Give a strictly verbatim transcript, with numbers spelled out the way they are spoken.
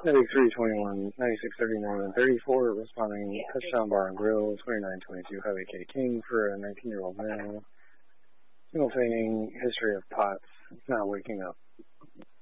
Medic three twenty-one, ninety-six thirty Northern thirty-four, responding touchdown bar and grill, twenty-nine twenty-two Highway K King for a nineteen-year-old male. Single feigning history of pots, not waking up.